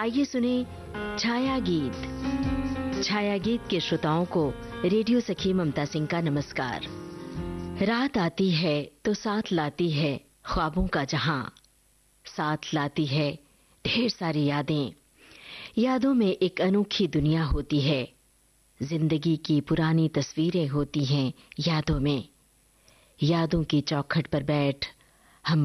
आइए सुने छाया गीत। छाया गीत के श्रोताओं को रेडियो सखी ममता सिंह का नमस्कार। रात आती है तो साथ लाती है ख्वाबों का जहां, साथ लाती है ढेर सारी यादें। यादों में एक अनोखी दुनिया होती है, जिंदगी की पुरानी तस्वीरें होती हैं यादों में। यादों की चौखट पर बैठ